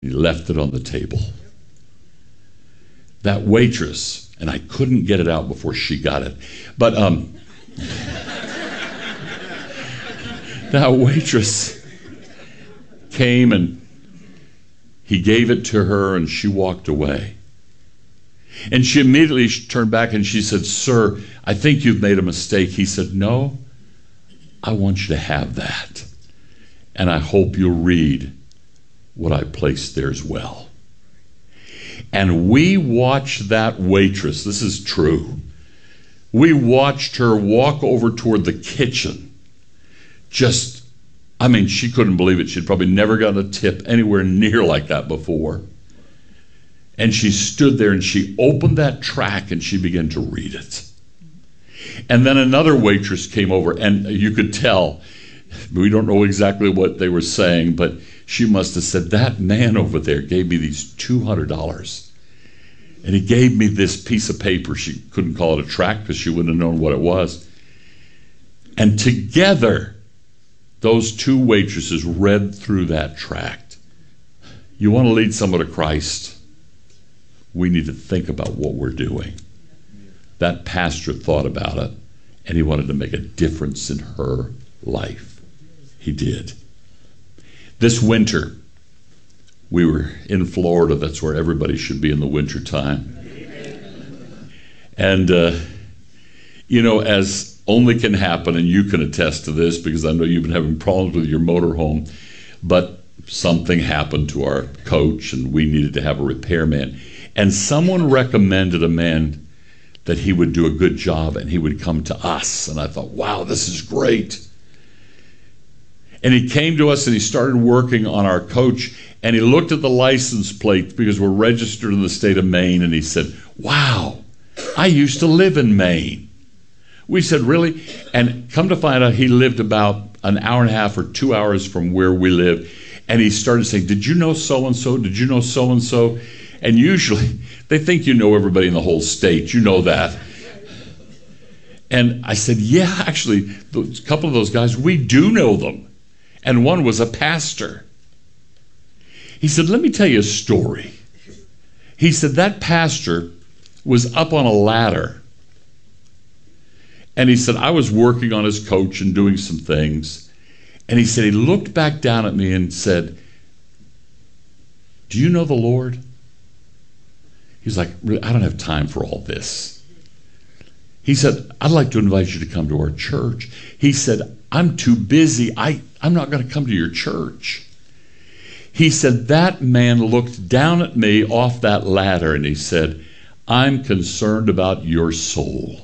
He left it on the table. That waitress, and I couldn't get it out before she got it, but that waitress came and he gave it to her and she walked away. And she immediately turned back and she said, "Sir, I think you've made a mistake." He said, "No, I want you to have that. And I hope you'll read what I placed there as well." And we watched that waitress, this is true, we watched her walk over toward the kitchen. She couldn't believe it. She'd probably never gotten a tip anywhere near like that before. And she stood there and she opened that tract and she began to read it. And then another waitress came over, and you could tell, we don't know exactly what they were saying, but she must have said, "That man over there gave me these $200. And he gave me this piece of paper." She couldn't call it a tract because she wouldn't have known what it was. And together, those two waitresses read through that tract. You want to lead someone to Christ? We need to think about what we're doing. That pastor thought about it, and he wanted to make a difference in her life. He did. This winter, we were in Florida. That's where everybody should be in the winter time. And, as only can happen, and you can attest to this because I know you've been having problems with your motorhome, but something happened to our coach and we needed to have a repairman. And someone recommended a man that he would do a good job and he would come to us. And I thought, wow, this is great. And he came to us and he started working on our coach, and he looked at the license plate because we're registered in the state of Maine, and he said, "Wow, I used to live in Maine." We said, "Really?" And come to find out, he lived about an hour and a half or 2 hours from where we live. And he started saying, "Did you know so-and-so? Did you know so-and-so?" And usually they think you know everybody in the whole state. You know that. And I said, "Yeah, actually, a couple of those guys, we do know them. And one was a pastor." He said, "Let me tell you a story." He said that pastor was up on a ladder. And he said, I was working on his coach and doing some things. And he said, he looked back down at me and said, "Do you know the Lord?" He's like, "I don't have time for all this." He said, "I'd like to invite you to come to our church." He said, "I'm too busy. I'm not going to come to your church." He said, that man looked down at me off that ladder and he said, "I'm concerned about your soul."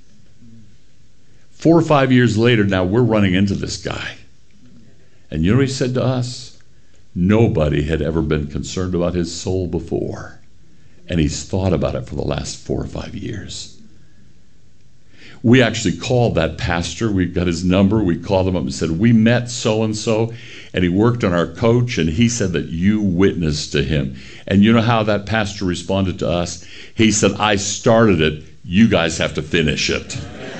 4 or 5 years later, now we're running into this guy. And you know what he said to us? Nobody had ever been concerned about his soul before. And he's thought about it for the last 4 or 5 years. We actually called that pastor. We got his number. We called him up and said, "We met so-and-so, and he worked on our coach, and he said that you witnessed to him." And you know how that pastor responded to us? He said, "I started it. You guys have to finish it."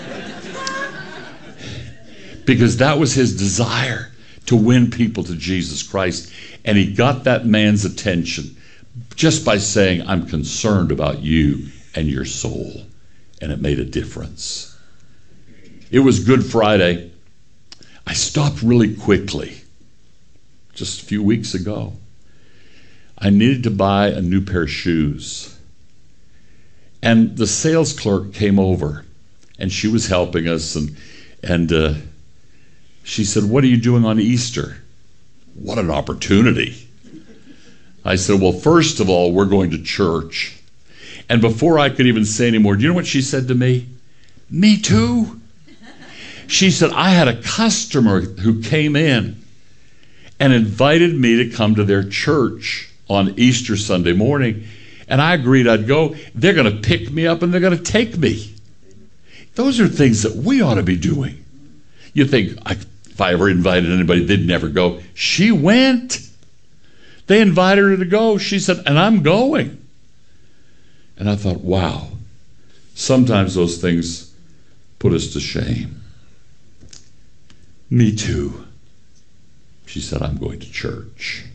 Because that was his desire, to win people to Jesus Christ. And he got that man's attention just by saying, "I'm concerned about you and your soul." And it made a difference. It was Good Friday. I stopped really quickly just a few weeks ago. I needed to buy a new pair of shoes. And the sales clerk came over, and she was helping us, and she said, "What are you doing on Easter?" What an opportunity. I said, "Well, first of all, we're going to church." And before I could even say any more, do you know what she said to me? "Me too." She said, "I had a customer who came in and invited me to come to their church on Easter Sunday morning. And I agreed I'd go. They're going to pick me up and they're going to take me." Those are things that we ought to be doing. You think, if I ever invited anybody, they'd never go. She went. They invited her to go. She said, "And I'm going." And I thought, wow, sometimes those things put us to shame. "Me too." She said, "I'm going to church."